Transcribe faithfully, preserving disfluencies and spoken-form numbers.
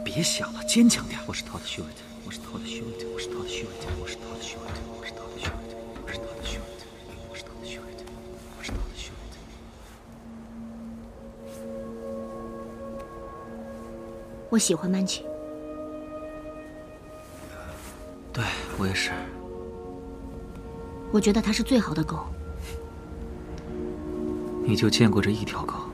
别想了，坚强点。我是 Todd Hewitt， 我是 Todd Hewitt， 我是 Todd Hewitt， 我是 Todd Hewitt， 我是 Todd Hewitt， 我是 Todd Hewitt， 我是 Todd Hewitt， 我是 Todd Hewitt。 我喜欢曼奇。 对，我也是。 我觉得它是最好的狗。 你就见过这一条狗？